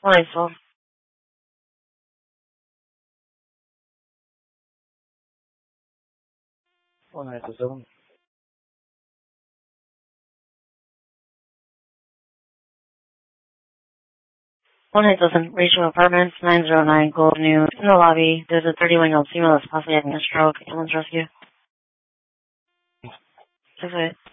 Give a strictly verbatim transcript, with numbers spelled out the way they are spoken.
전화 있어. 전화 있어. one eight seven Rachel Apartments, nine oh nine Gold Avenue. In the lobby, there's a thirty-one-year-old female that's possibly having a stroke. Ambulance rescue. six eight.